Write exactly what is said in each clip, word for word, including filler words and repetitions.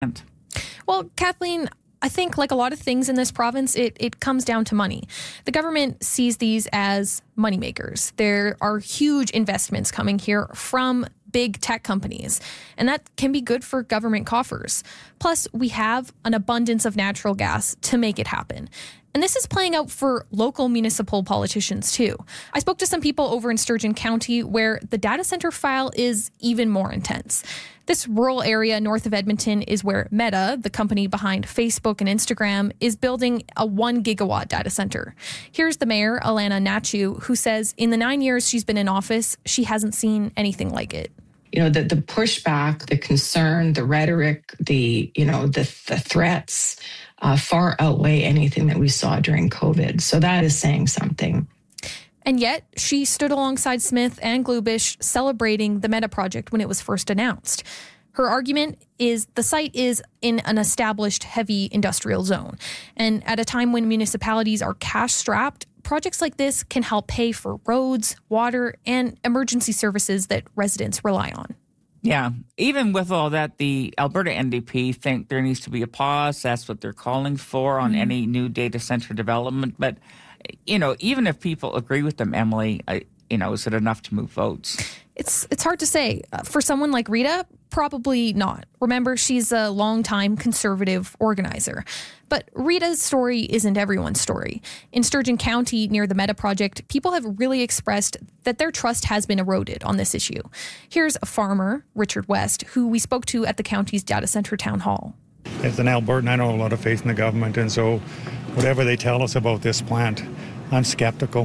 Well, Kathleen, I think like a lot of things in this province, it, it comes down to money. The government sees these as moneymakers. There are huge investments coming here from big tech companies, and that can be good for government coffers. Plus, we have an abundance of natural gas to make it happen. And this is playing out for local municipal politicians, too. I spoke to some people over in Sturgeon County where the data center file is even more intense. This rural area north of Edmonton is where Meta, the company behind Facebook and Instagram, is building a one gigawatt data center. Here's the mayor, Alana Nachu, who says in the nine years she's been in office, she hasn't seen anything like it. You know, the, the pushback, the concern, the rhetoric, the, you know, the, the threats uh, far outweigh anything that we saw during COVID. So that is saying something. And yet, she stood alongside Smith and Glubish celebrating the Meta project when it was first announced. Her argument is the site is in an established heavy industrial zone. And at a time when municipalities are cash-strapped, projects like this can help pay for roads, water, and emergency services that residents rely on. Yeah, even with all that, the Alberta N D P think there needs to be a pause. That's what they're calling for on mm-hmm. any new data center development. But, you know, even if people agree with them, Emily, I, you know, is it enough to move votes? It's it's hard to say. Uh, for someone like Rita, probably not. Remember, she's a longtime conservative organizer. But Rita's story isn't everyone's story. In Sturgeon County, near the Meta project, people have really expressed that their trust has been eroded on this issue. Here's a farmer, Richard West, who we spoke to at the county's data center town hall. As an Albertan, I don't have a lot of faith in the government, and so whatever they tell us about this plant, I'm skeptical.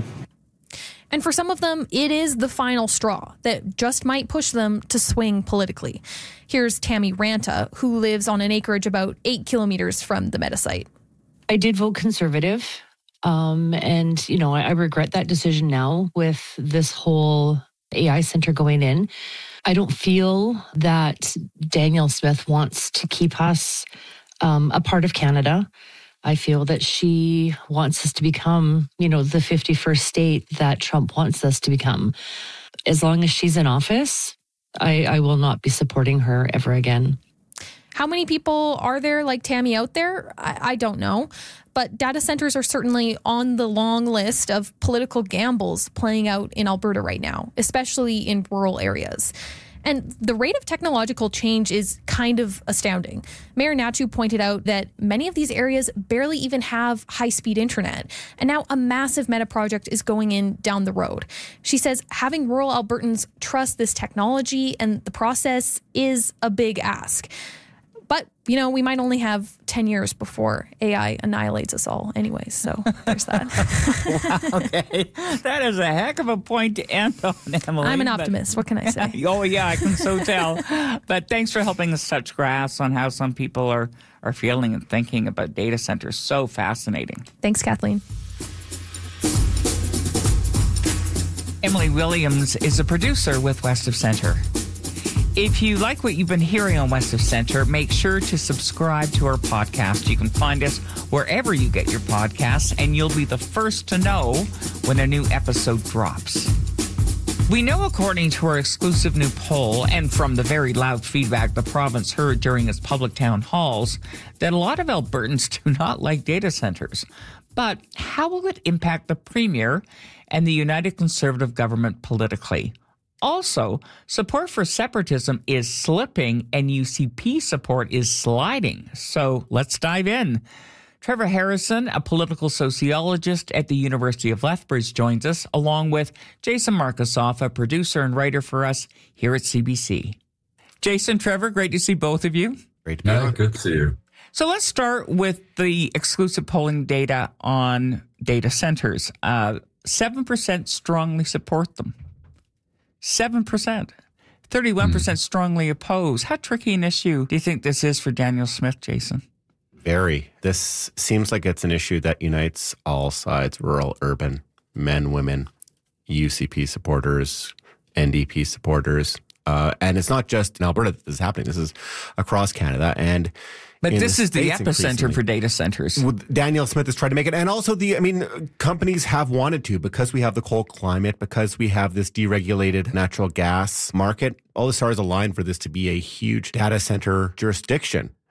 And for some of them, it is the final straw that just might push them to swing politically. Here's Tammy Ranta, who lives on an acreage about eight kilometers from the Meta site. I did vote Conservative, um, and, you know, I, I regret that decision now with this whole A I center going in. I don't feel that Danielle Smith wants to keep us um, a part of Canada. I feel that she wants us to become, you know, the fifty-first state that Trump wants us to become. As long as she's in office, I, I will not be supporting her ever again. How many people are there like Tammy out there? I, I don't know. But data centers are certainly on the long list of political gambles playing out in Alberta right now, especially in rural areas. And the rate of technological change is kind of astounding. Mayor Nachu pointed out that many of these areas barely even have high-speed internet. And now a massive Meta project is going in down the road. She says having rural Albertans trust this technology and the process is a big ask. But, you know, we might only have ten years before A I annihilates us all anyway. So there's that. Wow, okay. That is a heck of a point to end on, Emily. I'm an optimist. But, what can I say? Oh, yeah, I can so tell. But thanks for helping us touch grass on how some people are, are feeling and thinking about data centers. So fascinating. Thanks, Kathleen. Emily Williams is a producer with West of Centre. If you like what you've been hearing on West of Centre, make sure to subscribe to our podcast. You can find us wherever you get your podcasts, and you'll be the first to know when a new episode drops. We know, according to our exclusive new poll, and from the very loud feedback the province heard during its public town halls, that a lot of Albertans do not like data centres. But how will it impact the Premier and the United Conservative government politically? Also, support for separatism is slipping and U C P support is sliding. So let's dive in. Trevor Harrison, a political sociologist at the University of Lethbridge, joins us, along with Jason Markusoff, a producer and writer for us here at C B C. Jason, Trevor, great to see both of you. Great to be here. Good to see you. So let's start with the exclusive polling data on data centers. Uh, seven percent strongly support them. seven percent. thirty-one percent mm. strongly oppose. How tricky an issue do you think this is for Danielle Smith, Jason? Very. This seems like it's an issue that unites all sides, rural, urban, men, women, U C P supporters, N D P supporters. Uh, and it's not just in Alberta that this is happening. This is across Canada. And But this the is the epicenter for data centers. Danielle Smith has tried to make it. And also the, I mean, companies have wanted to because we have the cold climate, because we have this deregulated natural gas market. All the stars align for this to be a huge data center jurisdiction.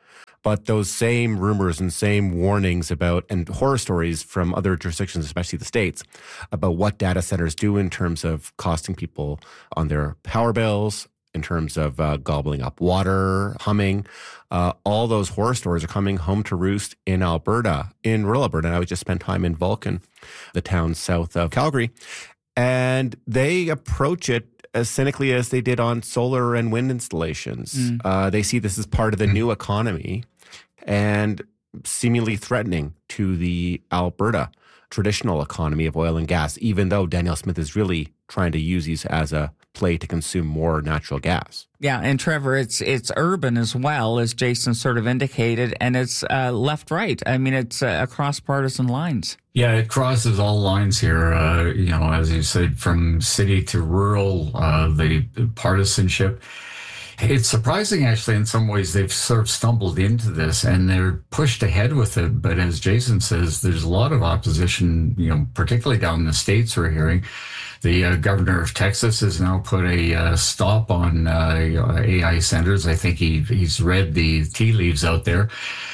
But those same rumors and same warnings about, and horror stories from other jurisdictions, especially the States, about what data centers do in terms of costing people on their power bills, in terms of uh, gobbling up water, humming, uh, all those horror stories are coming home to roost in Alberta, in rural Alberta. And I would just spend time in Vulcan, the town south of Calgary, and they approach it as cynically as they did on solar and wind installations. Mm. Uh, they see this as part of the mm. new economy and seemingly threatening to the Alberta traditional economy of oil and gas, even though Danielle Smith is really trying to use these as a play to consume more natural gas. Yeah, and Trevor, it's it's urban as well, as Jason sort of indicated, and it's uh, left-right. I mean, it's uh, across partisan lines. Yeah, it crosses all lines here. Uh, you know, as you said, from city to rural, uh, the partisanship. It's surprising, actually, in some ways, they've sort of stumbled into this and they're pushed ahead with it. But as Jason says, there's a lot of opposition, you know, particularly down in the States we're hearing. The uh, governor of Texas has now put a uh, stop on uh, A I centers. I think he he's read the tea leaves out there.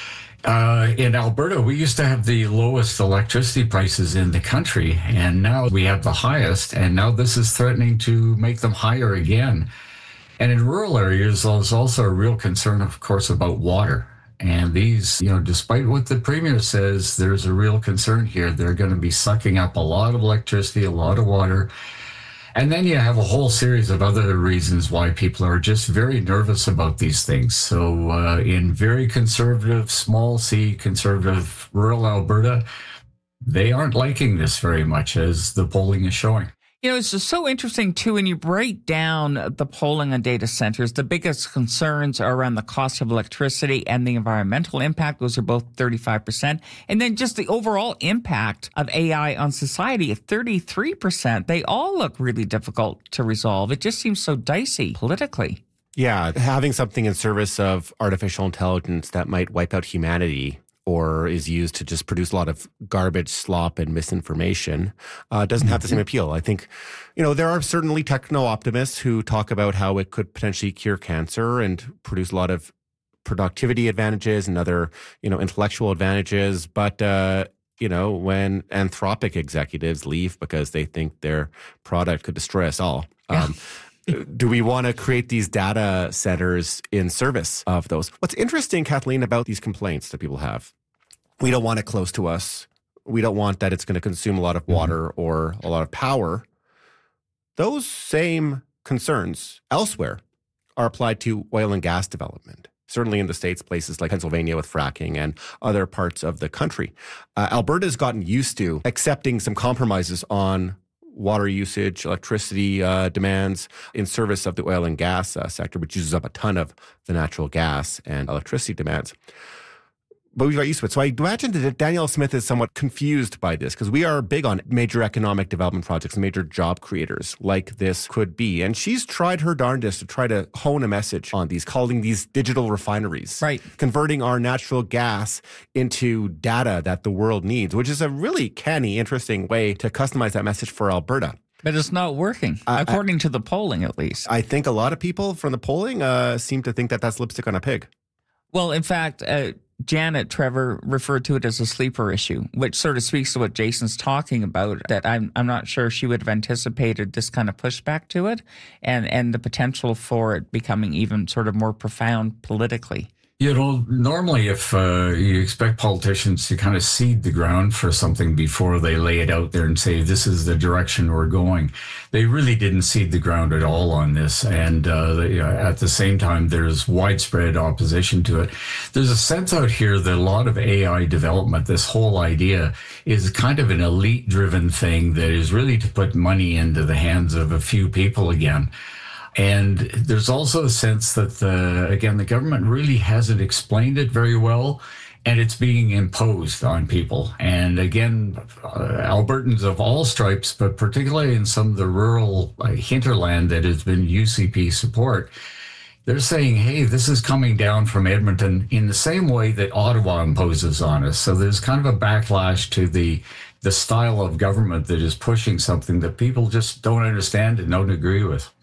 Uh, in Alberta, we used to have the lowest electricity prices in the country, and now we have the highest, and now this is threatening to make them higher again. And in rural areas, there's also a real concern, of course, about water. And these, you know, despite what the premier says, there's a real concern here. They're going to be sucking up a lot of electricity, a lot of water. And then you have a whole series of other reasons why people are just very nervous about these things. So uh, in very conservative, small C, conservative rural Alberta, they aren't liking this very much, as the polling is showing. You know, it's just so interesting, too, when you break down the polling on data centers, the biggest concerns are around the cost of electricity and the environmental impact. Those are both thirty-five percent. And then just the overall impact of A I on society at thirty-three percent. They all look really difficult to resolve. It just seems so dicey politically. Yeah, having something in service of artificial intelligence that might wipe out humanity or is used to just produce a lot of garbage, slop, and misinformation, uh, doesn't have the same appeal. I think, you know, there are certainly techno-optimists who talk about how it could potentially cure cancer and produce a lot of productivity advantages and other, you know, intellectual advantages. But, uh, you know, when Anthropic executives leave because they think their product could destroy us all, um, do we want to create these data centers in service of those? What's interesting, Kathleen, about these complaints that people have, we don't want it close to us. We don't want that it's going to consume a lot of water mm-hmm. or a lot of power. Those same concerns elsewhere are applied to oil and gas development. Certainly in the States, places like Pennsylvania with fracking and other parts of the country. Uh, Alberta's gotten used to accepting some compromises on water usage, electricity uh, demands in service of the oil and gas uh, sector, which uses up a ton of the natural gas and electricity demands. But we've got used to it. So I imagine that Danielle Smith is somewhat confused by this because we are big on major economic development projects, major job creators like this could be. And she's tried her darndest to try to hone a message on these, calling these digital refineries, right? Converting our natural gas into data that the world needs, which is a really canny, interesting way to customize that message for Alberta. But it's not working, uh, according I, to the polling, at least. I think a lot of people from the polling uh, seem to think that that's lipstick on a pig. Well, in fact, uh, Janet Trevor referred to it as a sleeper issue, which sort of speaks to what Jason's talking about, that I'm I'm not sure she would have anticipated this kind of pushback to it and, and the potential for it becoming even sort of more profound politically. You know, normally if uh, you expect politicians to kind of seed the ground for something before they lay it out there and say, this is the direction we're going, they really didn't seed the ground at all on this. And uh, they, uh, at the same time, there's widespread opposition to it. There's a sense out here that a lot of A I development, this whole idea, is kind of an elite-driven thing that is really to put money into the hands of a few people again. And there's also a sense that, the, again, the government really hasn't explained it very well, and it's being imposed on people. And again, uh, Albertans of all stripes, but particularly in some of the rural uh, hinterland that has been U C P support, they're saying, hey, this is coming down from Edmonton in the same way that Ottawa imposes on us. So there's kind of a backlash to the the style of government that is pushing something that people just don't understand and don't agree with.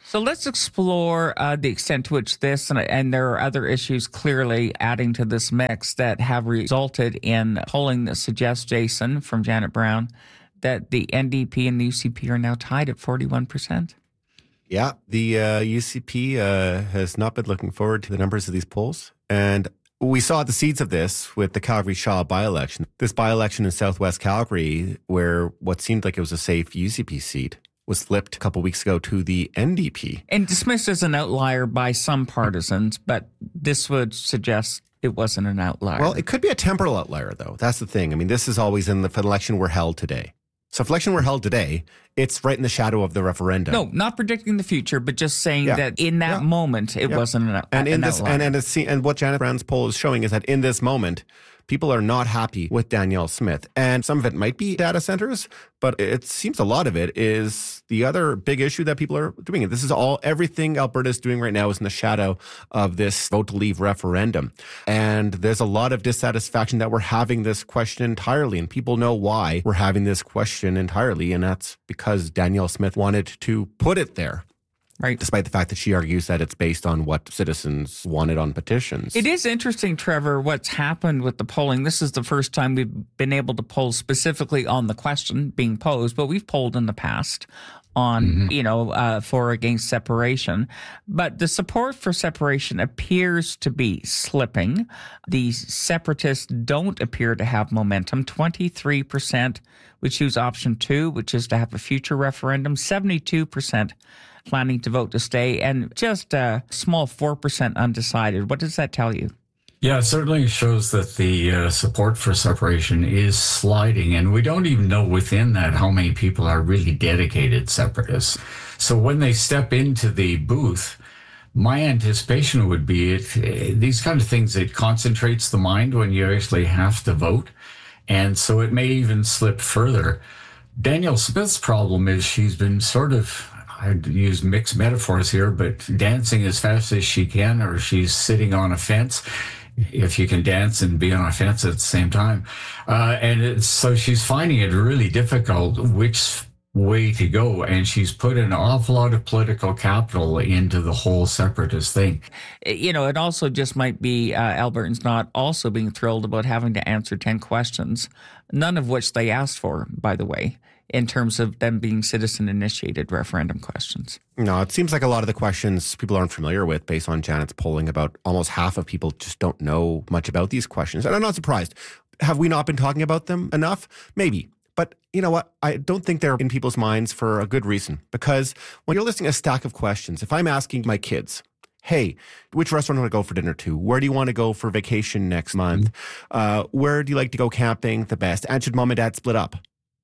So let's explore uh, the extent to which this, and, and there are other issues clearly adding to this mix that have resulted in polling that suggests, Jason, from Janet Brown, that the N D P and the U C P are now tied at forty-one percent. Yeah, the uh, U C P uh, has not been looking forward to the numbers of these polls. And we saw the seeds of this with the Calgary Shaw by-election. This by-election in Southwest Calgary, where what seemed like it was a safe U C P seat, was flipped a couple of weeks ago to the N D P. And dismissed as an outlier by some partisans, but this would suggest it wasn't an outlier. Well, it could be a temporal outlier, though. That's the thing. I mean, this is always in the if an election were held today. So if election were held today, it's right in the shadow of the referendum. No, not predicting the future, but just saying Yeah. that in that Yeah. moment, it Yeah. wasn't an, And in an this, outlier. and and, it's, and what Janet Brown's poll is showing is that in this moment, people are not happy with Danielle Smith. And some of it might be data centers, but it seems a lot of it is the other big issue that people are doing. This is all, everything Alberta is doing right now is in the shadow of this vote to leave referendum. And there's a lot of dissatisfaction that we're having this question entirely. And people know why we're having this question entirely. And that's because Danielle Smith wanted to put it there. Right. Despite the fact that she argues that it's based on what citizens wanted on petitions. It is interesting, Trevor, what's happened with the polling. This is the first time we've been able to poll specifically on the question being posed, but we've polled in the past on, mm-hmm. you know, uh, for or against separation. But the support for separation appears to be slipping. The separatists don't appear to have momentum. twenty-three percent would choose option two, which is to have a future referendum. seventy-two percent planning to vote to stay, and just a small four percent undecided. What does that tell you? Yeah, it certainly shows that the uh, support for separation is sliding, and we don't even know within that how many people are really dedicated separatists. So when they step into the booth, my anticipation would be it, these kind of things, it concentrates the mind when you actually have to vote, and so it may even slip further. Danielle Smith's problem is she's been sort of, I'd use mixed metaphors here, but dancing as fast as she can, or she's sitting on a fence, if you can dance and be on a fence at the same time. Uh, and it's, so she's finding it really difficult which way to go. And she's put an awful lot of political capital into the whole separatist thing. You know, it also just might be uh, Albertans not also being thrilled about having to answer ten questions, none of which they asked for, by the way, in terms of them being citizen-initiated referendum questions. No, it seems like a lot of the questions people aren't familiar with based on Janet's polling. About almost half of people just don't know much about these questions. And I'm not surprised. Have we not been talking about them enough? Maybe. But you know what? I don't think they're in people's minds for a good reason. Because when you're listing a stack of questions, if I'm asking my kids, hey, which restaurant do you want to go for dinner to? Where do you want to go for vacation next month? Uh, where do you like to go camping the best? And should mom and dad split up?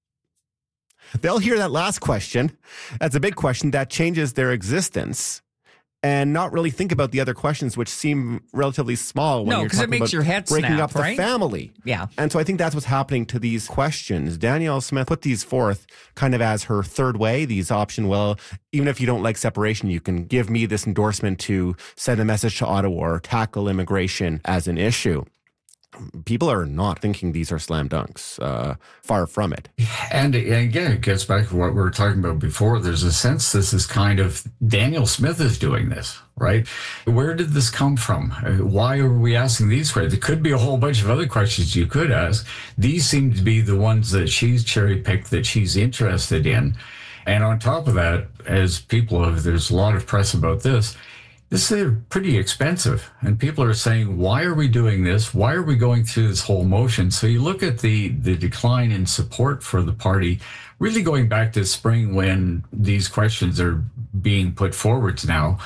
They'll hear that last question. That's a big question that changes their existence and not really think about the other questions, which seem relatively small when no, you're because it talking makes about your head breaking snap, up right? the family. Yeah. And so I think that's what's happening to these questions. Danielle Smith put these forth kind of as her third way, these option, well, even if you don't like separation, you can give me this endorsement to send a message to Ottawa or tackle immigration as an issue. People are not thinking these are slam dunks. Uh, far from it. And again, it gets back to what we were talking about before. There's a sense this is kind of Danielle Smith is doing this, right? Where did this come from? Why are we asking these questions? There could be a whole bunch of other questions you could ask. These seem to be the ones that she's cherry picked, that she's interested in. And on top of that, as people have, there's a lot of press about this. This is pretty expensive, and people are saying, why are we doing this? Why are we going through this whole motion? So you look at the, the decline in support for the party, really going back to spring when these questions are being put forwards now.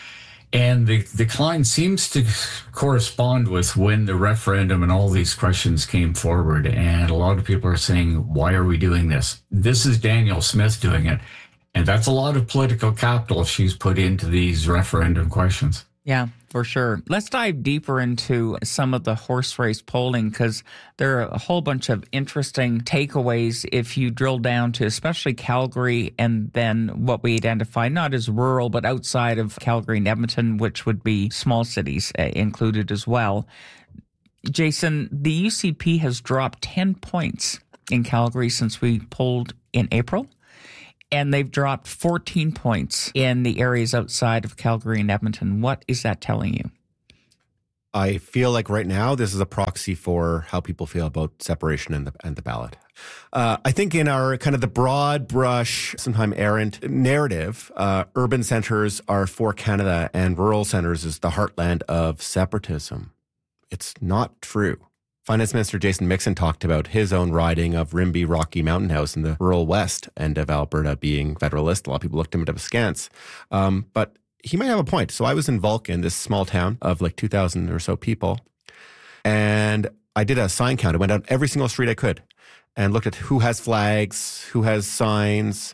And the decline seems to correspond with when the referendum and all these questions came forward. And a lot of people are saying, why are we doing this? This is Danielle Smith doing it. And that's a lot of political capital she's put into these referendum questions. Yeah, for sure. Let's dive deeper into some of the horse race polling, because there are a whole bunch of interesting takeaways if you drill down to especially Calgary and then what we identify not as rural, but outside of Calgary and Edmonton, which would be small cities uh, included as well. Jason, the U C P has dropped ten points in Calgary since we polled in April. and they've dropped fourteen points in the areas outside of Calgary and Edmonton. What is that telling you? I feel like right now this is a proxy for how people feel about separation and the and the ballot. Uh, I think in our kind of the broad brush, sometimes errant narrative, uh, urban centers are for Canada and rural centers is the heartland of separatism. It's not true. Finance Minister Jason Mixon talked about his own riding of Rimbey Rocky Mountain House in the rural west end of Alberta being Federalist. A lot of people looked at him askance. Um, but he might have a point. So I was in Vulcan, this small town of like two thousand or so people, and I did a sign count. I went down every single street I could and looked at who has flags, who has signs.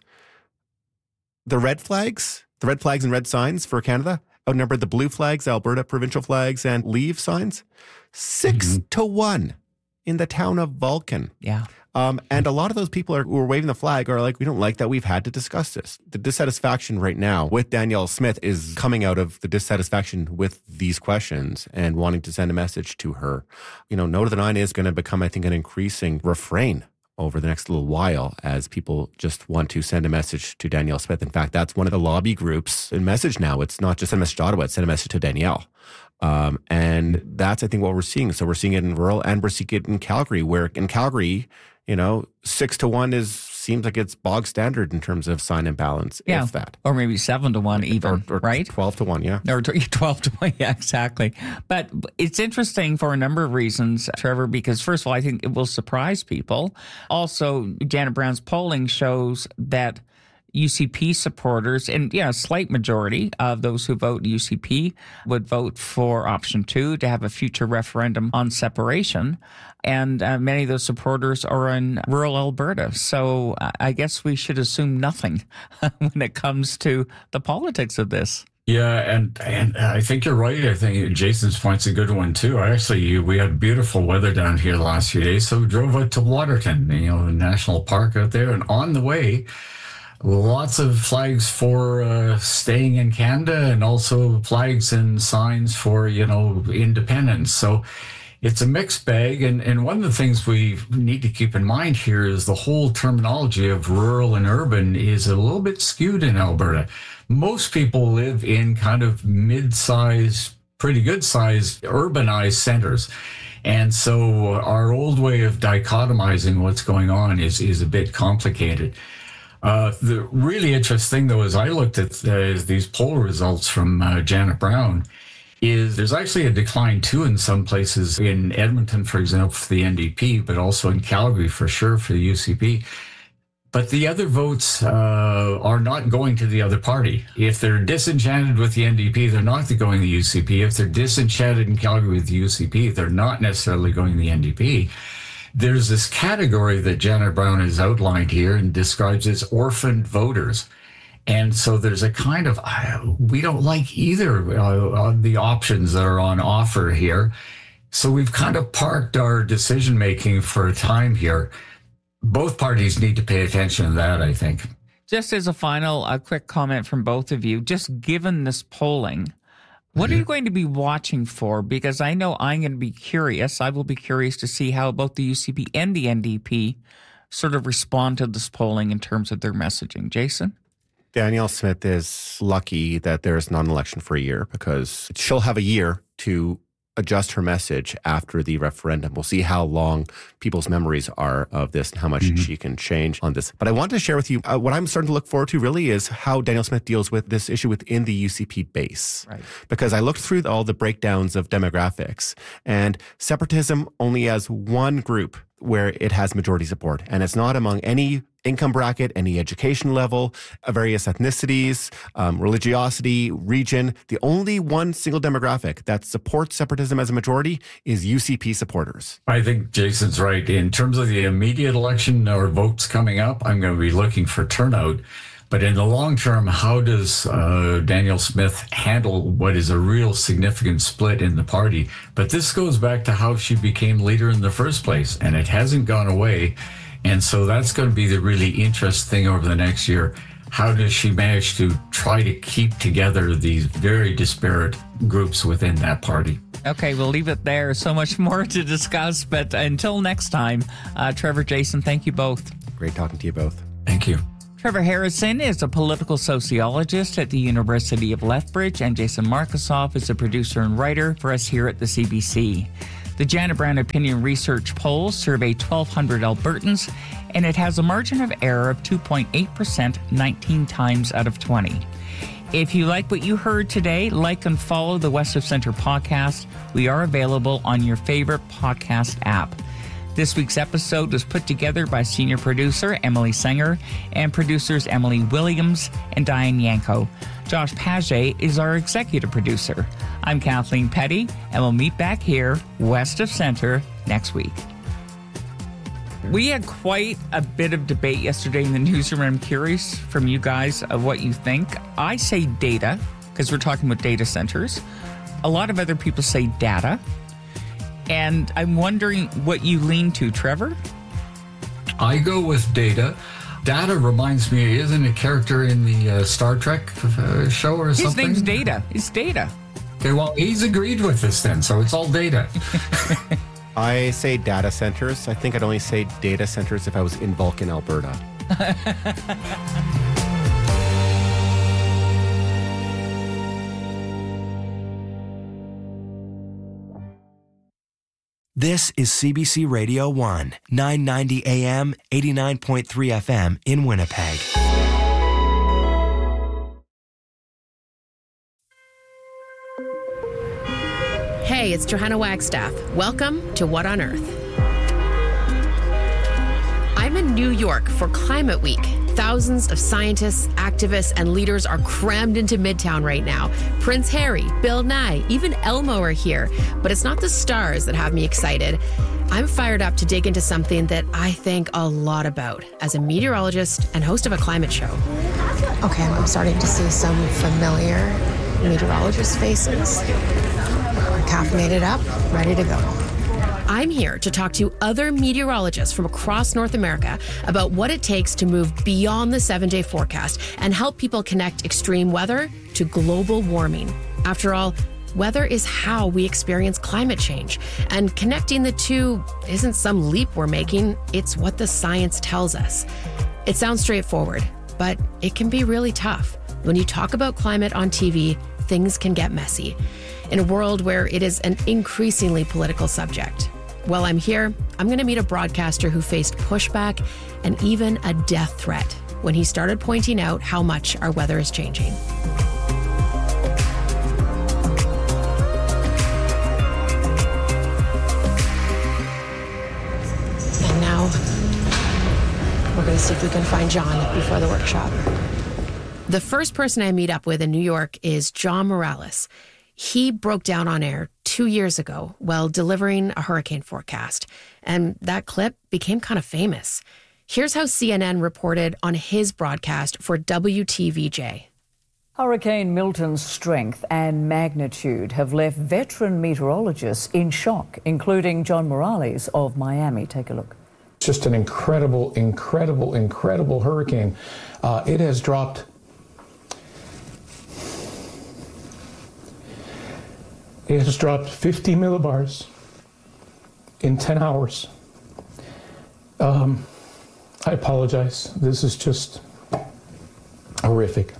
The red flags, the red flags and red signs for Canada outnumbered the blue flags, Alberta provincial flags, and leave signs. Six mm-hmm. to one in the town of Vulcan. Yeah. Um, and a lot of those people are, who are waving the flag are like, we don't like that. We've had to discuss this. The dissatisfaction right now with Danielle Smith is coming out of the dissatisfaction with these questions and wanting to send a message to her. You know, No to the Nine is going to become, I think, an increasing refrain over the next little while as people just want to send a message to Danielle Smith. In fact, that's one of the lobby groups in message now. It's not just send a message to Ottawa, it's send a message to Danielle. Um, and that's, I think, what we're seeing. So we're seeing it in rural and we're seeing it in Calgary, where in Calgary, you know, six to one is seems like it's bog standard in terms of sign and balance, yeah. if that. Or maybe seven to one even, or, or right? twelve to one, yeah. Or twelve to one, yeah, exactly. But it's interesting for a number of reasons, Trevor, because first of all, I think it will surprise people. Also, Janet Brown's polling shows that U C P supporters, and yeah, a slight majority of those who vote U C P would vote for option two, to have a future referendum on separation. And uh, many of those supporters are in rural Alberta. So uh, I guess we should assume nothing when it comes to the politics of this. Yeah, and and I think you're right. I think Jason's point's a good one too. Actually, we had beautiful weather down here the last few days, so we drove out to Waterton, you know, the national park out there, and on the way, lots of flags for uh, staying in Canada, and also flags and signs for, you know, independence. So it's a mixed bag. And, and one of the things we need to keep in mind here is the whole terminology of rural and urban is a little bit skewed in Alberta. Most people live in kind of mid-sized, pretty good-sized urbanized centers. And so our old way of dichotomizing what's going on is, is a bit complicated. Uh, the really interesting thing, though, as I looked at uh, these poll results from uh, Janet Brown, is there's actually a decline, too, in some places. In Edmonton, for example, for the N D P, but also in Calgary, for sure, for the U C P. But the other votes uh, are not going to the other party. If they're disenchanted with the N D P, they're not going to the U C P. If they're disenchanted in Calgary with the U C P, they're not necessarily going to the N D P. There's this category that Janet Brown has outlined here and describes as orphaned voters. And so there's a kind of, uh, we don't like either uh, of the options that are on offer here. So we've kind of parked our decision making for a time here. Both parties need to pay attention to that, I think. Just as a final, a quick comment from both of you, just given this polling, what are you going to be watching for? Because I know I'm going to be curious. I will be curious to see how both the U C P and the N D P sort of respond to this polling in terms of their messaging. Jason? Danielle Smith is lucky that there is not an election for a year, because she'll have a year to adjust her message after the referendum. We'll see how long people's memories are of this and how much mm-hmm. she can change on this. But I wanted to share with you uh, what I'm starting to look forward to really is how Danielle Smith deals with this issue within the U C P base. Right. Because I looked through all the breakdowns of demographics, and separatism only has one group where it has majority support, and it's not among any income bracket, any education level, uh, various ethnicities, um, religiosity, region. The only one single demographic that supports separatism as a majority is U C P supporters. I think Jason's right. In terms of the immediate election or votes coming up, I'm going to be looking for turnout. But in the long term, how does uh, Danielle Smith handle what is a real significant split in the party? But this goes back to how she became leader in the first place, and it hasn't gone away. And so that's going to be the really interesting thing over the next year. How does she manage to try to keep together these very disparate groups within that party? Okay, we'll leave it there. So much more to discuss. But until next time, uh, Trevor, Jason, thank you both. Great talking to you both. Thank you. Trevor Harrison is a political sociologist at the University of Lethbridge, and Jason Markusoff is a producer and writer for us here at the C B C. The Janet Brown Opinion Research poll surveyed twelve hundred Albertans, and it has a margin of error of two point eight percent nineteen times out of twenty. If you like what you heard today, like and follow the West of Centre podcast. We are available on your favorite podcast app. This week's episode was put together by senior producer Emily Sanger and producers Emily Williams and Diane Yanko. Josh Paget is our executive producer. I'm Kathleen Petty, and we'll meet back here, West of Centre, next week. We had quite a bit of debate yesterday in the newsroom. I'm curious from you guys of what you think. I say data, because we're talking about data centers. A lot of other people say data. And I'm wondering what you lean to, Trevor? I go with data. Data reminds me, isn't a character in the uh, Star Trek uh, show or His something? His name's Data. It's Data. Okay, well, he's agreed with this then, so it's all data. I say data centers. I think I'd only say data centers if I was in Vulcan, Alberta. This is C B C Radio one, nine ninety A M, eighty-nine point three F M in Winnipeg. Hey, it's Johanna Wagstaff. Welcome to What on Earth. I'm in New York for Climate Week. Thousands of scientists, activists, and leaders are crammed into Midtown right now. Prince Harry, Bill Nye, even Elmo are here. But it's not the stars that have me excited. I'm fired up to dig into something that I think a lot about as a meteorologist and host of a climate show. Okay, I'm starting to see some familiar meteorologist faces. We're caffeinated up, ready to go. I'm here to talk to other meteorologists from across North America about what it takes to move beyond the seven-day forecast and help people connect extreme weather to global warming. After all, weather is how we experience climate change, and connecting the two isn't some leap we're making, it's what the science tells us. It sounds straightforward, but it can be really tough. When you talk about climate on T V, things can get messy in a world where it is an increasingly political subject. While I'm here, I'm going to meet a broadcaster who faced pushback and even a death threat when he started pointing out how much our weather is changing. And now, we're going to see if we can find John before the workshop. The first person I meet up with in New York is John Morales. He broke down on air two years ago while delivering a hurricane forecast, and that clip became kind of famous. Here's how C N N reported on his broadcast for W T V J. Hurricane Milton's strength and magnitude have left veteran meteorologists in shock, including John Morales of Miami. Take a look. Just an incredible, incredible, incredible hurricane. Uh, it has dropped It has dropped fifty millibars in ten hours. Um, I apologize. This is just horrific.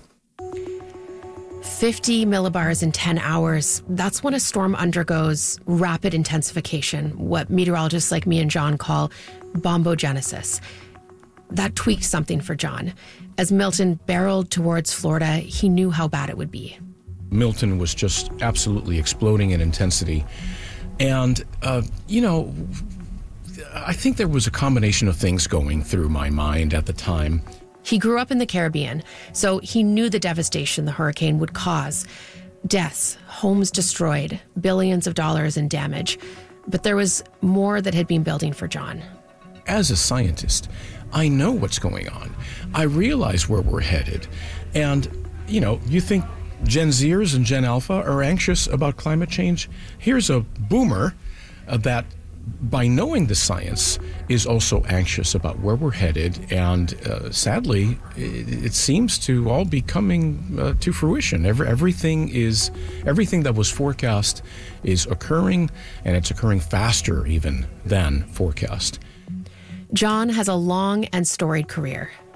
fifty millibars in ten hours. That's when a storm undergoes rapid intensification, what meteorologists like me and John call bombogenesis. That tweaked something for John. As Milton barreled towards Florida, he knew how bad it would be. Milton was just absolutely exploding in intensity. And, uh, you know, I think there was a combination of things going through my mind at the time. He grew up in the Caribbean, so he knew the devastation the hurricane would cause. Deaths, homes destroyed, billions of dollars in damage. But there was more that had been building for John. As a scientist, I know what's going on. I realize where we're headed. And, you know, you think Gen Zers and Gen Alpha are anxious about climate change? Here's a boomer uh, that, by knowing the science, is also anxious about where we're headed. And uh, sadly, it, it seems to all be coming uh, to fruition. Every, everything is, everything that was forecast is occurring, and it's occurring faster even than forecast. John has a long and storied career.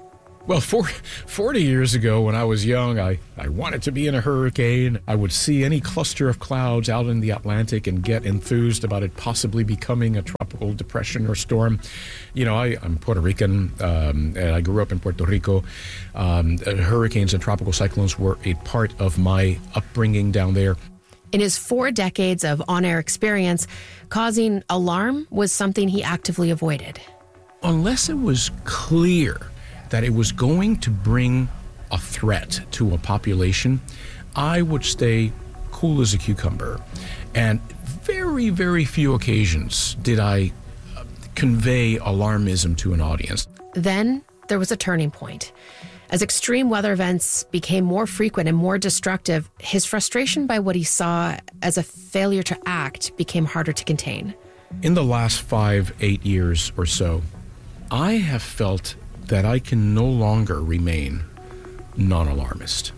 Well, forty years ago when I was young, I, I wanted to be in a hurricane. I would see any cluster of clouds out in the Atlantic and get enthused about it possibly becoming a tropical depression or storm. You know, I, I'm Puerto Rican, um, and I grew up in Puerto Rico. Um, hurricanes and tropical cyclones were a part of my upbringing down there. In his four decades of on-air experience, causing alarm was something he actively avoided. Unless it was clear that it was going to bring a threat to a population, I would stay cool as a cucumber. And very, very few occasions did I uh, convey alarmism to an audience. Then there was a turning point. As extreme weather events became more frequent and more destructive, his frustration by what he saw as a failure to act became harder to contain. In the last five, eight years or so, I have felt that I can no longer remain non-alarmist.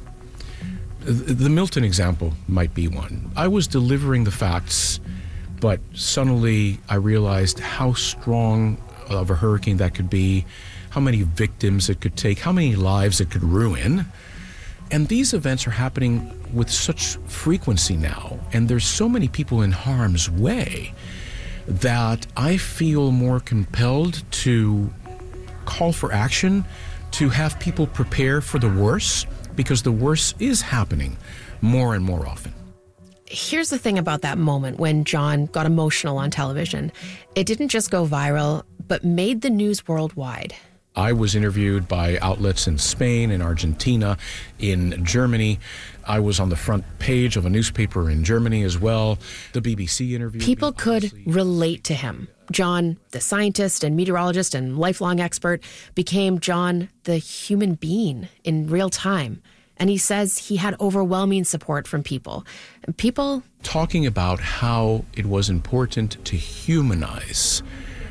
The Milton example might be one. I was delivering the facts, but suddenly I realized how strong of a hurricane that could be, how many victims it could take, how many lives it could ruin. And these events are happening with such frequency now, and there's so many people in harm's way that I feel more compelled to call for action, to have people prepare for the worst, because the worst is happening more and more often. Here's the thing about that moment when John got emotional on television. It didn't just go viral, but made the news worldwide. I was interviewed by outlets in Spain, in Argentina, in Germany. I was on the front page of a newspaper in Germany as well. The B B C interviewed People me, could obviously. relate to him. John, the scientist and meteorologist and lifelong expert, became John, the human being, in real time. And he says he had overwhelming support from people. And people... Talking about how it was important to humanize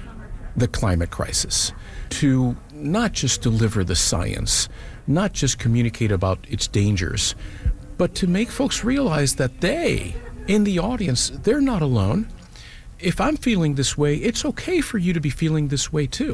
the climate crisis, to not just deliver the science, not just communicate about its dangers, but to make folks realize that they, in the audience, they're not alone. If I'm feeling this way, it's okay for you to be feeling this way too.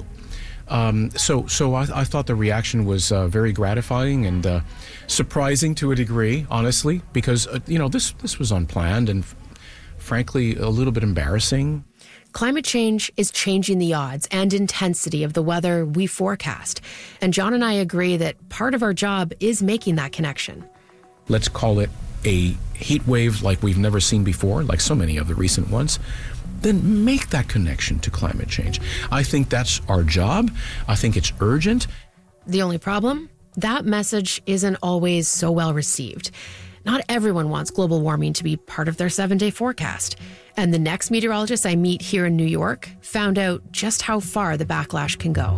Um, so so I, I thought the reaction was uh, very gratifying and uh, surprising to a degree, honestly, because, uh, you know, this, this was unplanned and, f- frankly, a little bit embarrassing. Climate change is changing the odds and intensity of the weather we forecast. And John and I agree that part of our job is making that connection. Let's call it a heat wave like we've never seen before, like so many of the recent ones. Then make that connection to climate change. I think that's our job. I think it's urgent. The only problem? That message isn't always so well received. Not everyone wants global warming to be part of their seven-day forecast. And the next meteorologist I meet here in New York found out just how far the backlash can go.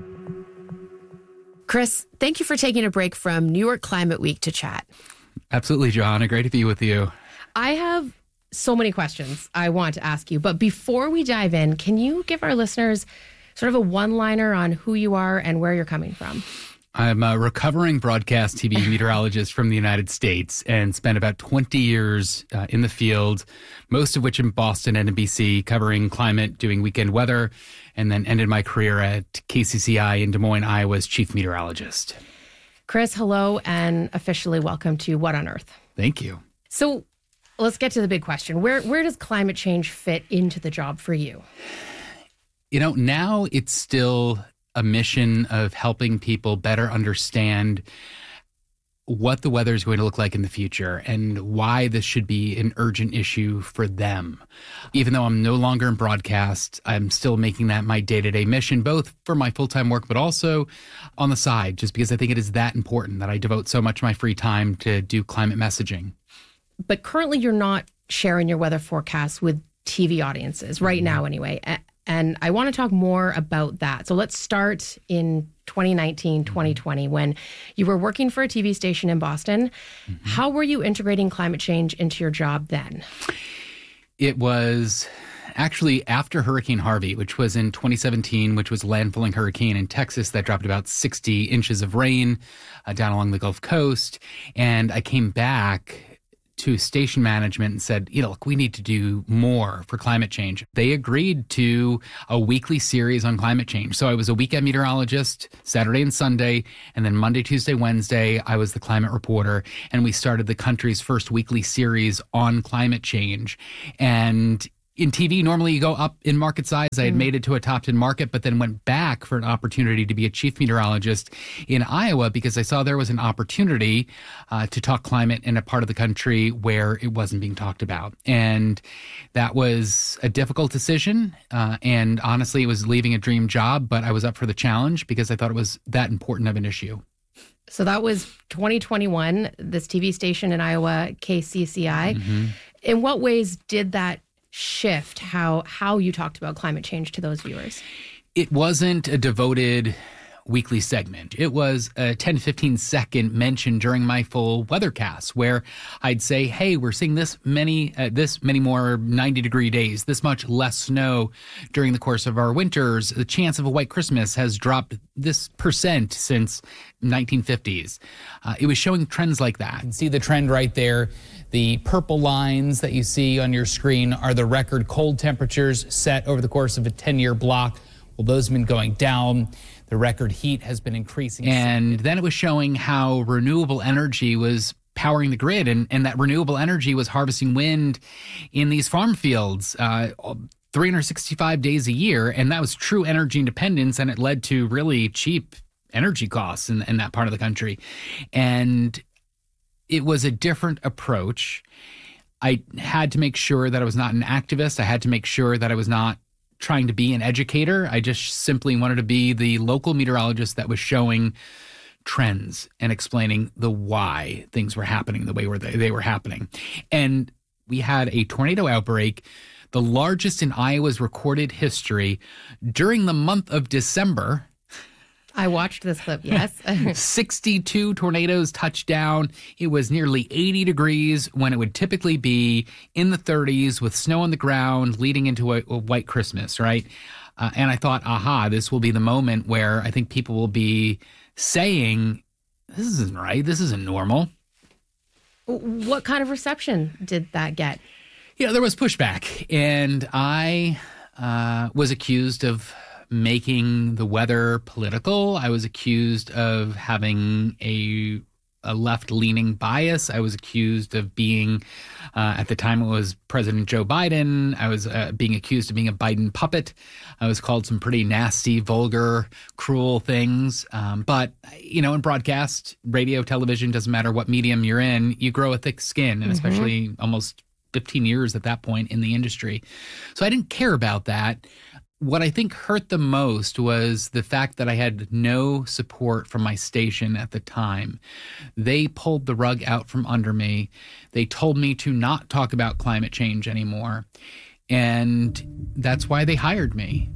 Chris, thank you for taking a break from New York Climate Week to chat. Absolutely, Joanna. Great to be with you. I have so many questions I want to ask you, but before we dive in, can you give our listeners sort of a one-liner on who you are and where you're coming from? I'm a recovering broadcast T V meteorologist from the United States and spent about twenty years uh, in the field, most of which in Boston and N B C, covering climate, doing weekend weather, and then ended my career at K C C I in Des Moines, Iowa as chief meteorologist. Chris, hello, and officially welcome to What on Earth. Thank you. So let's get to the big question. Where where does climate change fit into the job for you? You know, now it's still a mission of helping people better understand what the weather is going to look like in the future and why this should be an urgent issue for them. Even though I'm no longer in broadcast, I'm still making that my day-to-day mission, both for my full-time work, but also on the side, just because I think it is that important that I devote so much of my free time to do climate messaging. But currently you're not sharing your weather forecasts with T V audiences, right now anyway. And I want to talk more about that. So let's start in twenty nineteen, twenty twenty, when you were working for a T V station in Boston. Mm-hmm. How were you integrating climate change into your job then? It was actually after Hurricane Harvey, which was in twenty seventeen, which was a landfalling hurricane in Texas that dropped about sixty inches of rain uh, down along the Gulf Coast. And I came back to station management and said, you know, look, we need to do more for climate change. They agreed to a weekly series on climate change. So I was a weekend meteorologist, Saturday and Sunday, and then Monday, Tuesday, Wednesday, I was the climate reporter, and we started the country's first weekly series on climate change. And in T V, normally you go up in market size. I had made it to a top ten market, but then went back for an opportunity to be a chief meteorologist in Iowa because I saw there was an opportunity uh, to talk climate in a part of the country where it wasn't being talked about. And that was a difficult decision. Uh, and honestly, it was leaving a dream job, but I was up for the challenge because I thought it was that important of an issue. So that was twenty twenty-one, this T V station in Iowa, K C C I. Mm-hmm. In what ways did that shift how how you talked about climate change to those viewers? It wasn't a devoted weekly segment. It was a ten to fifteen second mention during my full weathercast where I'd say, hey, we're seeing this many uh, this many more ninety degree days, this much less snow during the course of our winters. The chance of a white Christmas has dropped this percent since nineteen fifties. Uh, it was showing trends like that. You can see the trend right there. The purple lines that you see on your screen are the record cold temperatures set over the course of a ten-year block. Well, those have been going down. The record heat has been increasing. And then it was showing how renewable energy was powering the grid, and, and that renewable energy was harvesting wind in these farm fields uh, three hundred sixty-five days a year. And that was true energy independence, and it led to really cheap energy costs in, in that part of the country. And it was a different approach. I had to make sure that I was not an activist. I had to make sure that I was not trying to be an educator. I just simply wanted to be the local meteorologist that was showing trends and explaining the why things were happening the way they were happening. And we had a tornado outbreak, the largest in Iowa's recorded history, during the month of December. I watched this clip, yes. sixty-two tornadoes touched down. It was nearly eighty degrees when it would typically be in the thirties with snow on the ground leading into a, a white Christmas, right? Uh, and I thought, aha, this will be the moment where I think people will be saying, this isn't right. This isn't normal. What kind of reception did that get? Yeah, there was pushback. And I uh, was accused of making the weather political. I was accused of having a, a left-leaning bias. I was accused of being, uh, at the time it was President Joe Biden. I was uh, being accused of being a Biden puppet. I was called some pretty nasty, vulgar, cruel things. Um, but, you know, in broadcast, radio, television, doesn't matter what medium you're in, you grow a thick skin, and mm-hmm. especially almost fifteen years at that point in the industry. So I didn't care about that. What I think hurt the most was the fact that I had no support from my station at the time. They pulled the rug out from under me. They told me to not talk about climate change anymore. And that's why they hired me.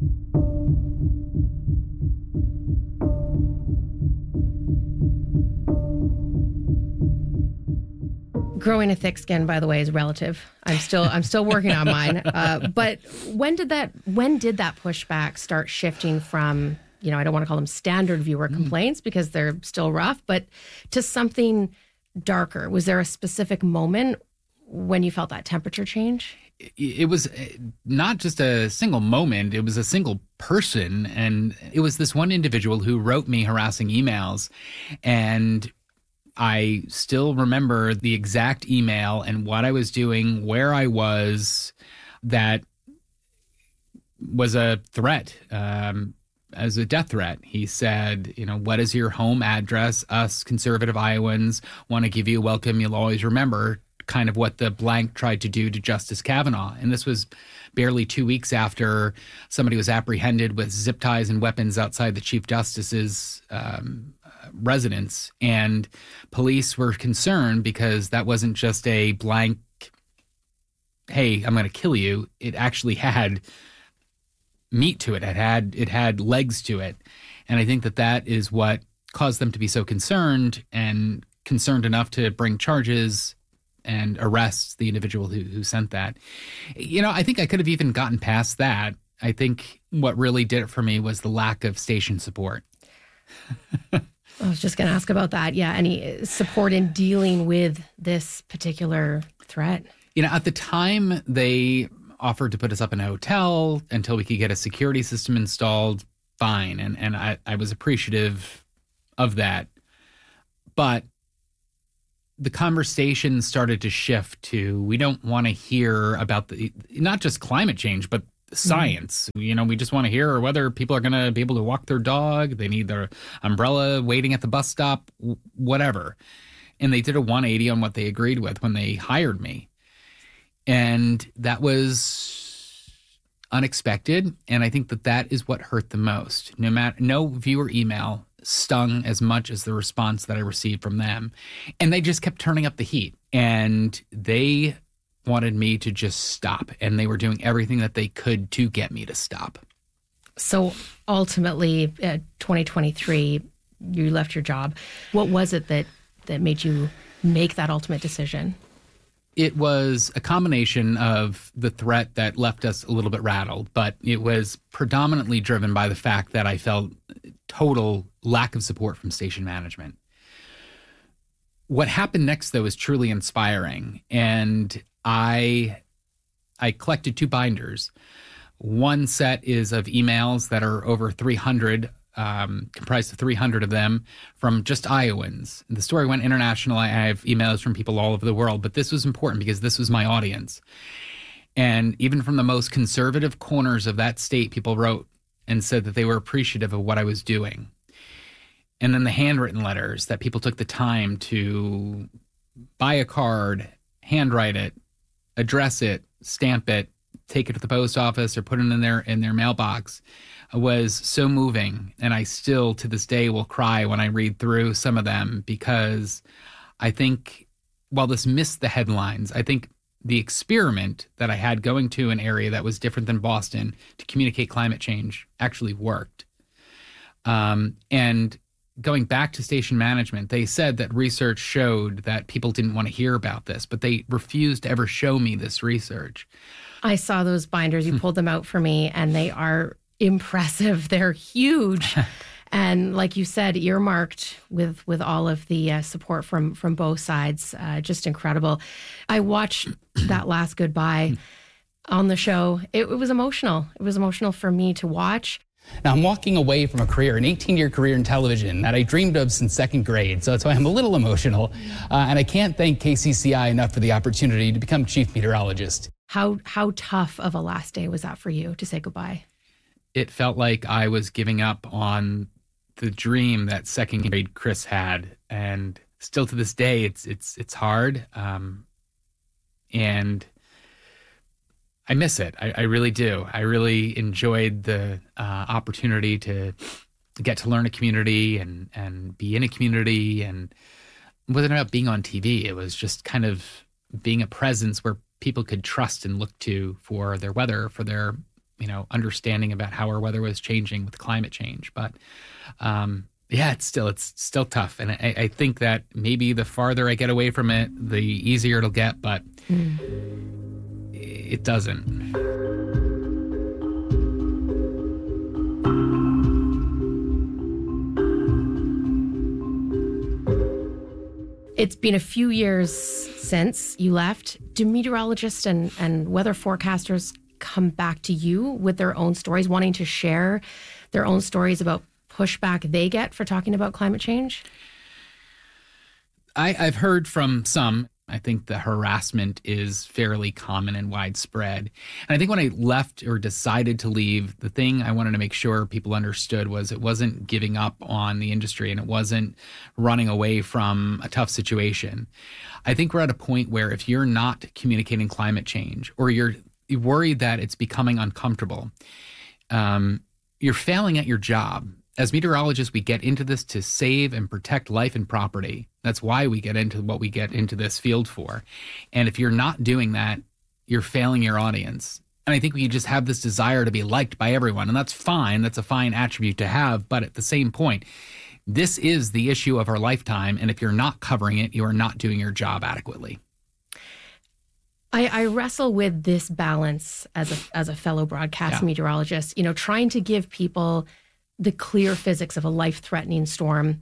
Growing a thick skin, by the way, is relative. I'm still I'm still working on mine. Uh, but when did that when did that pushback start shifting from, you know, I don't want to call them standard viewer mm. complaints because they're still rough, but to something darker? Was there a specific moment when you felt that temperature change? It was not just a single moment. It was a single person. And it was this one individual who wrote me harassing emails. And I still remember the exact email and what I was doing, where I was, that was a threat, um, as a death threat. He said, you know, what is your home address? Us conservative Iowans want to give you a welcome. You'll always remember, kind of what the blank tried to do to Justice Kavanaugh. And this was barely two weeks after somebody was apprehended with zip ties and weapons outside the Chief Justice's um residence, and police were concerned because that wasn't just a blank, hey, I'm going to kill you. It actually had meat to it. It had it had legs to it. And I think that that is what caused them to be so concerned, and concerned enough to bring charges and arrest the individual who, who sent that. You know, I think I could have even gotten past that. I think what really did it for me was the lack of station support. I was just going to ask about that. Yeah, any support in dealing with this particular threat? You know, at the time, they offered to put us up in a hotel until we could get a security system installed. Fine. And, and I, I was appreciative of that. But the conversation started to shift to, we don't want to hear about the, not just climate change, but science. Mm-hmm. You know, we just want to hear whether people are going to be able to walk their dog, they need their umbrella waiting at the bus stop, whatever. And they did a one eighty on what they agreed with when they hired me. And that was unexpected. And I think that that is what hurt the most. No matter, no viewer email stung as much as the response that I received from them. And they just kept turning up the heat. And they wanted me to just stop. And they were doing everything that they could to get me to stop. So ultimately, uh, twenty twenty-three, you left your job. What was it that, that made you make that ultimate decision? It was a combination of the threat that left us a little bit rattled, but it was predominantly driven by the fact that I felt total lack of support from station management. What happened next, though, is truly inspiring. And I I collected two binders. One set is of emails that are over three hundred, um, comprised of three hundred of them from just Iowans. The story went international. I have emails from people all over the world, but this was important because this was my audience. And even from the most conservative corners of that state, people wrote and said that they were appreciative of what I was doing. And then the handwritten letters that people took the time to buy a card, handwrite it, address it, stamp it, take it to the post office or put it in their in their mailbox was so moving. And I still, to this day, will cry when I read through some of them, because I think while this missed the headlines, I think the experiment that I had going to an area that was different than Boston to communicate climate change actually worked. Um, and going back to station management, they said that research showed that people didn't want to hear about this, but they refused to ever show me this research. I saw those binders. You pulled them out for me, and they are impressive. They're huge. And like you said, earmarked with with all of the uh, support from from both sides. Uh, just incredible. I watched that last goodbye on the show. It, it was emotional. It was emotional for me to watch. Now, I'm walking away from a career, an eighteen-year career in television that I dreamed of since second grade, so that's why I'm a little emotional. Uh, and I can't thank K C C I enough for the opportunity to become chief meteorologist. How how tough of a last day was that for you to say goodbye? It felt like I was giving up on the dream that second grade Chris had, and still to this day, it's it's it's hard, um, and I miss it. I, I really do. I really enjoyed the uh, opportunity to get to learn a community and and be in a community, and it wasn't about being on T V. It was just kind of being a presence where people could trust and look to for their weather, for their, you know, understanding about how our weather was changing with climate change. But um, yeah, it's still it's still tough, and I, I think that maybe the farther I get away from it, the easier it'll get. But mm. it doesn't. It's been a few years since you left. Do meteorologists and, and weather forecasters come back to you with their own stories, wanting to share their own stories about pushback they get for talking about climate change? I, I've heard from some. I think the harassment is fairly common and widespread. And I think when I left or decided to leave, the thing I wanted to make sure people understood was it wasn't giving up on the industry, and it wasn't running away from a tough situation. I think we're at a point where if you're not communicating climate change, or you're worried that it's becoming uncomfortable, um, you're failing at your job. As meteorologists, we get into this to save and protect life and property. That's why we get into what we get into this field for. And if you're not doing that, you're failing your audience. And I think we just have this desire to be liked by everyone. And that's fine. That's a fine attribute to have. But at the same point, this is the issue of our lifetime. And if you're not covering it, you are not doing your job adequately. I, I wrestle with this balance as a as a fellow broadcast yeah. meteorologist, you know, trying to give people the clear physics of a life-threatening storm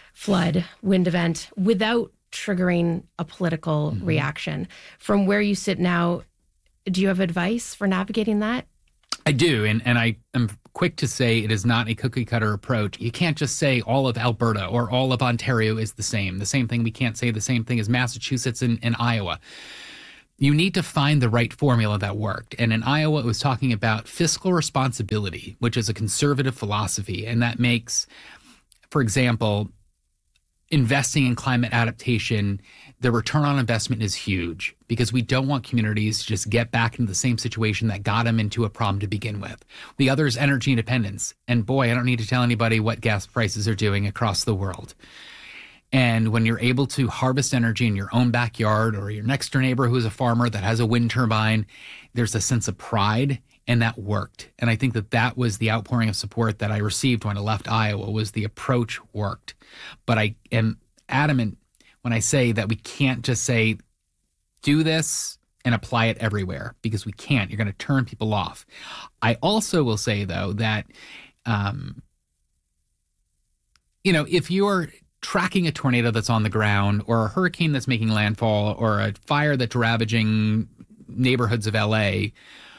flood, wind event without triggering a political mm-hmm. reaction. From where you sit now, do you have advice for navigating that? I do, and, and I am quick to say it is not a cookie-cutter approach. You can't just say all of Alberta or all of Ontario is the same. The same thing, we can't say the same thing as Massachusetts and, and Iowa. You need to find the right formula that worked. And in Iowa, it was talking about fiscal responsibility, which is a conservative philosophy, and that makes, for example, investing in climate adaptation, the return on investment is huge because we don't want communities to just get back into the same situation that got them into a problem to begin with. The other is energy independence. And boy, I don't need to tell anybody what gas prices are doing across the world. And when you're able to harvest energy in your own backyard or your next door neighbor who's a farmer that has a wind turbine, there's a sense of pride. And that worked. And I think that that was the outpouring of support that I received when I left Iowa, was the approach worked. But I am adamant when I say that we can't just say, do this and apply it everywhere, because we can't. You're going to turn people off. I also will say, though, that, um, you know, if you're tracking a tornado that's on the ground or a hurricane that's making landfall or a fire that's ravaging neighborhoods of L A,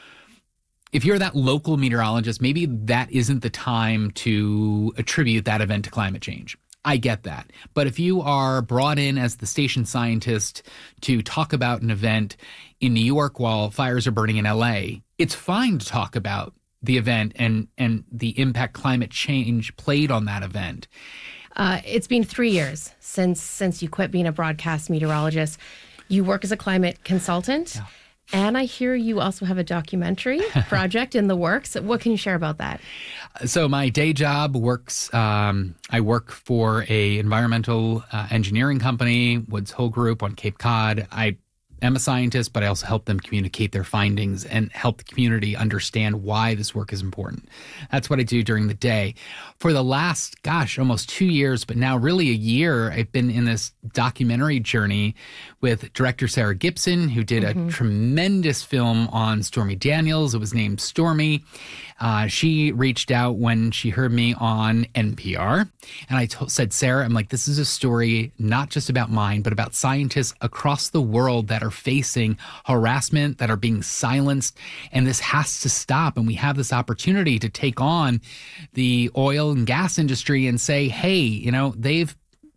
if you're that local meteorologist, maybe that isn't the time to attribute that event to climate change. I get that. But if you are brought in as the station scientist to talk about an event in New York while fires are burning in L A, it's fine to talk about the event and, and the impact climate change played on that event. Uh, it's been three years since since you quit being a broadcast meteorologist. You work as a climate consultant. Yeah. And I hear you also have a documentary project in the works. What can you share about that? So my day job works, um, I work for a environmental uh, engineering company, Woods Hole Group on Cape Cod. I am a scientist, but I also help them communicate their findings and help the community understand why this work is important. That's what I do during the day. For the last, gosh, almost two years, but now really a year, I've been in this documentary journey with director Sarah Gibson, who did mm-hmm. a tremendous film on Stormy Daniels. It was named Stormy. Uh, she reached out when she heard me on N P R. And I t- said, Sarah, I'm like, this is a story not just about mine, but about scientists across the world that are facing harassment, that are being silenced. And this has to stop. And we have this opportunity to take on the oil and gas industry and say, hey, you know, they've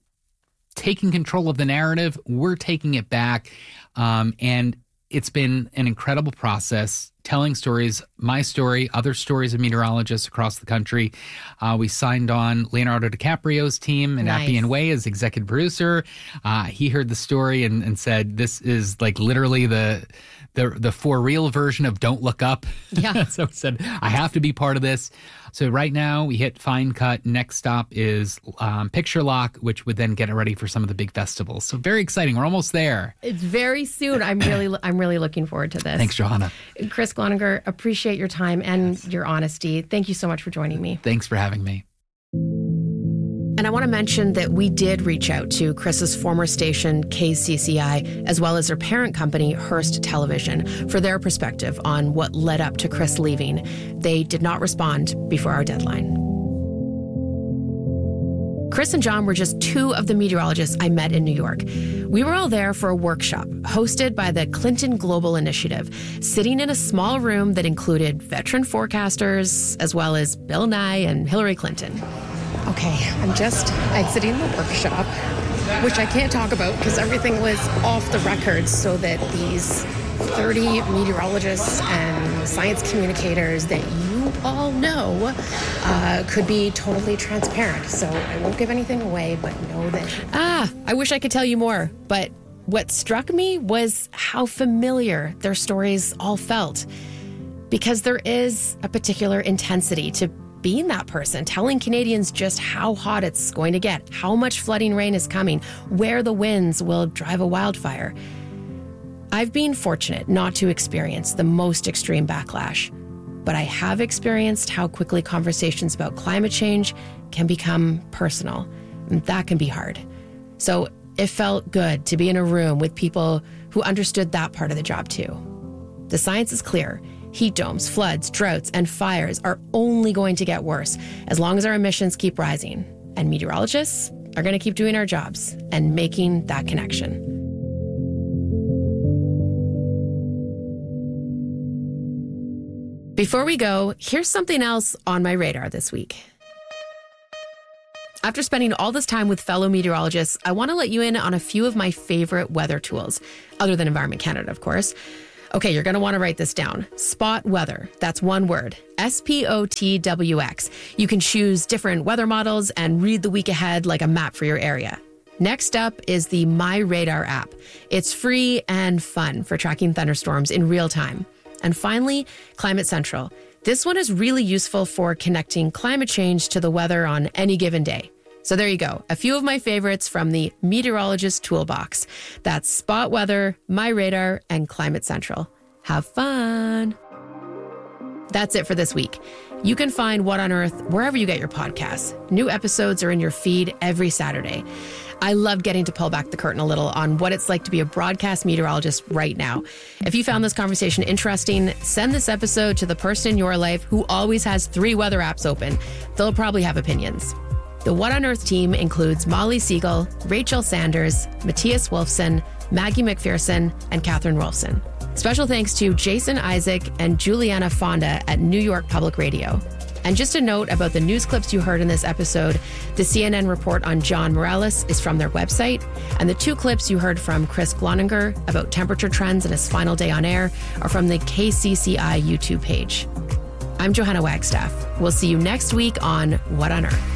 taken control of the narrative. We're taking it back. Um, and it's been an incredible process, telling stories, my story, other stories of meteorologists across the country. Uh, we signed on Leonardo DiCaprio's team and Nice. Appian Way as executive producer. Uh, he heard the story and, and said, this is like literally the the the for real version of Don't Look Up. Yeah. So he said, I have to be part of this. So right now we hit Fine Cut. Next stop is um, Picture Lock, which would then get it ready for some of the big festivals. So very exciting. We're almost there. It's very soon. I'm really, I'm really looking forward to this. Thanks, Johanna. Chris Gloninger, appreciate your time and yes. your honesty. Thank you so much for joining me. Thanks for having me. And I want to mention that we did reach out to Chris's former station, K C C I, as well as their parent company, Hearst Television, for their perspective on what led up to Chris leaving. They did not respond before our deadline. Chris and John were just two of the meteorologists I met in New York. We were all there for a workshop hosted by the Clinton Global Initiative, sitting in a small room that included veteran forecasters, as well as Bill Nye and Hillary Clinton. Okay, I'm just exiting the workshop, which I can't talk about because everything was off the record so that these thirty meteorologists and science communicators that you all know uh, could be totally transparent. So I won't give anything away, but know that... Ah, I wish I could tell you more, but what struck me was how familiar their stories all felt. Because there is a particular intensity to being that person, telling Canadians just how hot it's going to get, how much flooding rain is coming, where the winds will drive a wildfire. I've been fortunate not to experience the most extreme backlash, but I have experienced how quickly conversations about climate change can become personal, and that can be hard. So it felt good to be in a room with people who understood that part of the job too. The science is clear. Heat domes, floods, droughts, and fires are only going to get worse as long as our emissions keep rising. And meteorologists, are going to keep doing our jobs and making that connection. Before we go, here's something else on my radar this week. After spending all this time with fellow meteorologists, I want to let you in on a few of my favorite weather tools, other than Environment Canada, of course. Okay, you're going to want to write this down. Spot Weather. That's one word. S P O T W X. You can choose different weather models and read the week ahead like a map for your area. Next up is the My Radar app. It's free and fun for tracking thunderstorms in real time. And finally, Climate Central. This one is really useful for connecting climate change to the weather on any given day. So there you go. A few of my favorites from the Meteorologist Toolbox. That's Spot Weather, My Radar, and Climate Central. Have fun. That's it for this week. You can find What on Earth wherever you get your podcasts. New episodes are in your feed every Saturday. I love getting to pull back the curtain a little on what it's like to be a broadcast meteorologist right now. If you found this conversation interesting, send this episode to the person in your life who always has three weather apps open. They'll probably have opinions. The What on Earth team includes Molly Siegel, Rachel Sanders, Matthias Wolfson, Maggie McPherson, and Catherine Rolfson. Special thanks to Jason Isaac and Juliana Fonda at New York Public Radio. And just a note about the news clips you heard in this episode, the C N N report on John Morales is from their website, and the two clips you heard from Chris Gloninger about temperature trends in his final day on air are from the K C C I YouTube page. I'm Johanna Wagstaff. We'll see you next week on What on Earth.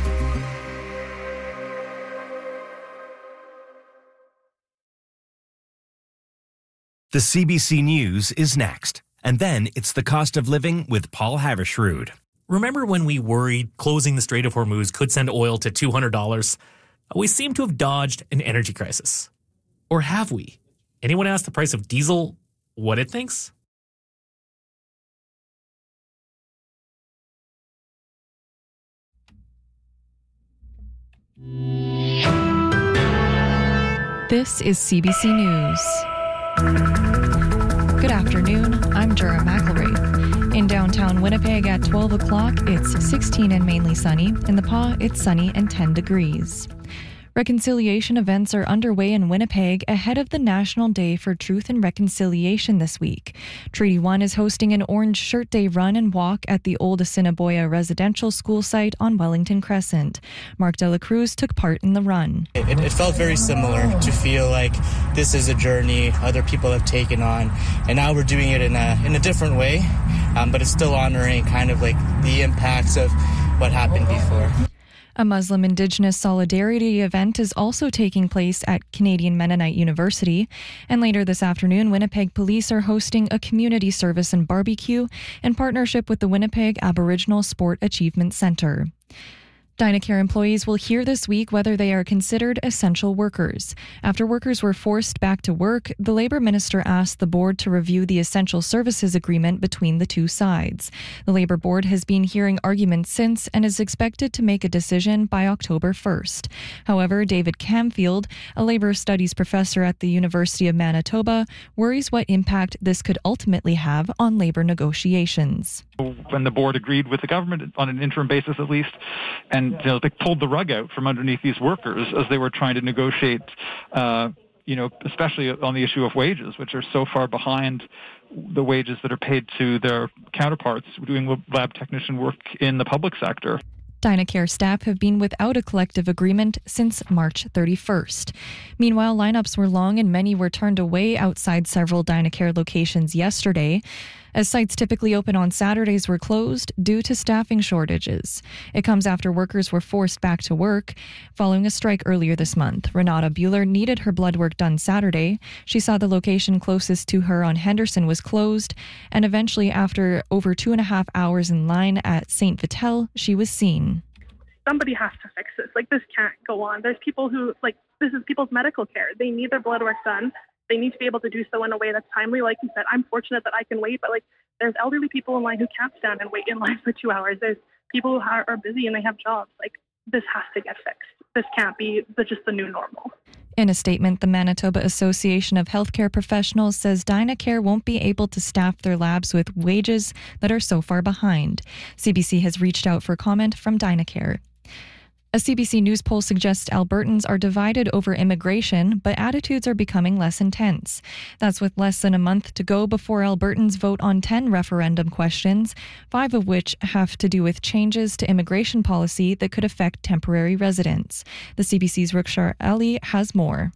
The C B C News is next. And then it's the cost of living with Paul Havershrud. Remember when we worried closing the Strait of Hormuz could send oil to two hundred dollars? We seem to have dodged an energy crisis. Or have we? Anyone ask the price of diesel what it thinks? This is C B C News. Good afternoon, I'm Jura McElroy. In downtown Winnipeg at twelve o'clock, it's sixteen and mainly sunny. In the Pas, it's sunny and ten degrees. Reconciliation events are underway in Winnipeg ahead of the National Day for Truth and Reconciliation this week. Treaty One is hosting an Orange Shirt Day run and walk at the old Assiniboia residential school site on Wellington Crescent. Mark De La Cruz took part in the run. It, it felt very similar to feel like this is a journey other people have taken on, and now we're doing it in a in a different way, um, but it's still honoring kind of like the impacts of what happened before. A Muslim Indigenous Solidarity event is also taking place at Canadian Mennonite University. And later this afternoon, Winnipeg Police are hosting a community service and barbecue in partnership with the Winnipeg Aboriginal Sport Achievement Centre. Dynacare employees will hear this week whether they are considered essential workers. After workers were forced back to work, the Labour Minister asked the board to review the essential services agreement between the two sides. The Labour board has been hearing arguments since and is expected to make a decision by October first. However, David Camfield, a Labour studies professor at the University of Manitoba, worries what impact this could ultimately have on labour negotiations. When the board agreed with the government on an interim basis at least, and you know, they pulled the rug out from underneath these workers as they were trying to negotiate, uh, you know, especially on the issue of wages, which are so far behind the wages that are paid to their counterparts doing lab technician work in the public sector. Dynacare staff have been without a collective agreement since March thirty-first. Meanwhile, lineups were long and many were turned away outside several Dynacare locations yesterday, as sites typically open on Saturdays were closed due to staffing shortages. It comes after workers were forced back to work following a strike earlier this month. Renata Bueller needed her blood work done Saturday. She saw the location closest to her on Henderson was closed, and eventually, after over two and a half hours in line at Saint Vital, she was seen. Somebody has to fix this. Like, this can't go on. There's people who, like, this is people's medical care. They need their blood work done. They need to be able to do so in a way that's timely. Like you said, I'm fortunate that I can wait, but like there's elderly people in line who can't stand and wait in line for two hours. There's people who are busy and they have jobs. Like, this has to get fixed. This can't be the, just the new normal. In a statement, the Manitoba Association of Healthcare Professionals says Dynacare won't be able to staff their labs with wages that are so far behind. C B C has reached out for comment from Dynacare. A C B C News poll suggests Albertans are divided over immigration, but attitudes are becoming less intense. That's with less than a month to go before Albertans vote on ten referendum questions, five of which have to do with changes to immigration policy that could affect temporary residents. The C B C's Rukshar Ali has more.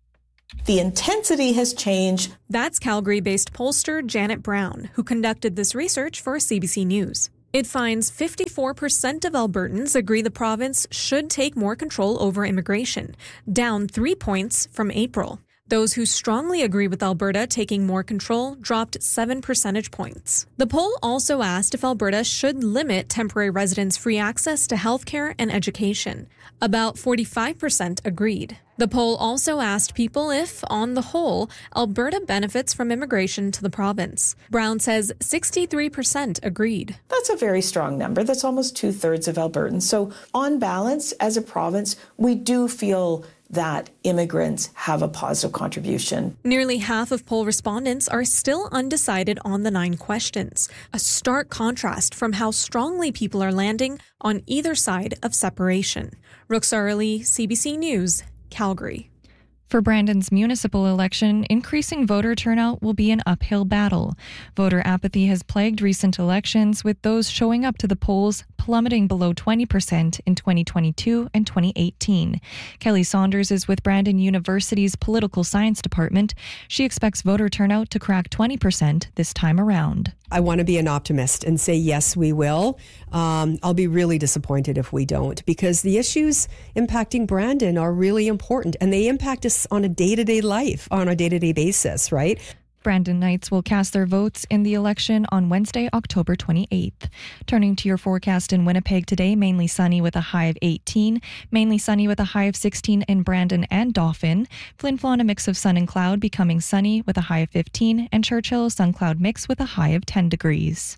The intensity has changed. That's Calgary-based pollster Janet Brown, who conducted this research for C B C News. It finds fifty-four percent of Albertans agree the province should take more control over immigration, down three points from April. Those who strongly agree with Alberta taking more control dropped seven percentage points. The poll also asked if Alberta should limit temporary residents' free access to healthcare and education. About forty-five percent agreed. The poll also asked people if, on the whole, Alberta benefits from immigration to the province. Brown says sixty-three percent agreed. That's a very strong number. That's almost two-thirds of Albertans. So on balance, as a province, we do feel that immigrants have a positive contribution. Nearly half of poll respondents are still undecided on the nine questions, a stark contrast from how strongly people are landing on either side of separation. Rukshar Ali, C B C News, Calgary. For Brandon's municipal election, increasing voter turnout will be an uphill battle. Voter apathy has plagued recent elections, with those showing up to the polls plummeting below twenty percent in twenty twenty-two and twenty eighteen. Kelly Saunders is with Brandon University's Political Science Department. She expects voter turnout to crack twenty percent this time around. I want to be an optimist and say, yes, we will. Um, I'll be really disappointed if we don't, because the issues impacting Brandon are really important, and they impact us on a day-to-day life, on a day-to-day basis, right? Brandonites will cast their votes in the election on Wednesday, October twenty-eighth. Turning to your forecast in Winnipeg today, mainly sunny with a high of eighteen, mainly sunny with a high of sixteen in Brandon and Dauphin. Flin Flon, a mix of sun and cloud, becoming sunny with a high of fifteen, and Churchill, a sun-cloud mix with a high of ten degrees.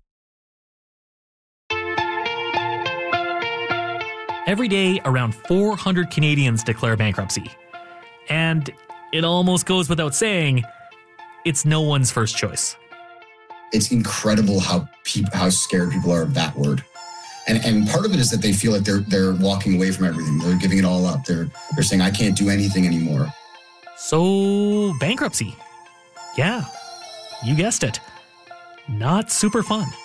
Every day, around four hundred Canadians declare bankruptcy. And it almost goes without saying, it's no one's first choice. It's incredible how peop- how scared people are of that word. And and part of it is that they feel like they're they're walking away from everything. They're giving it all up. They're they're saying, I can't do anything anymore. So, bankruptcy. Yeah, you guessed it. Not super fun.